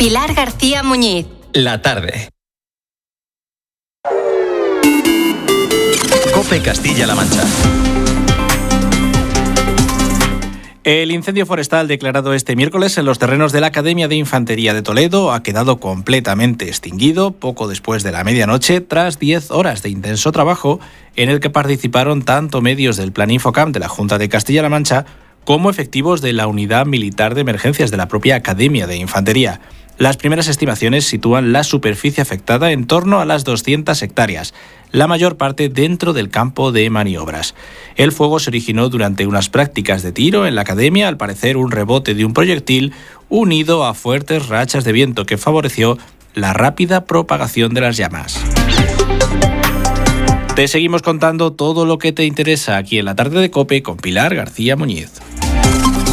Pilar García Muñiz. La tarde. COPE Castilla-La Mancha. El incendio forestal declarado este miércoles en los terrenos de la Academia de Infantería de Toledo ha quedado completamente extinguido poco después de la medianoche, tras 10 horas de intenso trabajo en el que participaron tanto medios del Plan Infocam de la Junta de Castilla-La Mancha como efectivos de la Unidad Militar de Emergencias de la propia Academia de Infantería. Las primeras estimaciones sitúan la superficie afectada en torno a las 200 hectáreas, la mayor parte dentro del campo de maniobras. El fuego se originó durante unas prácticas de tiro en la academia, al parecer un rebote de un proyectil unido a fuertes rachas de viento que favoreció la rápida propagación de las llamas. Te seguimos contando todo lo que te interesa aquí en la tarde de COPE con Pilar García Muñiz.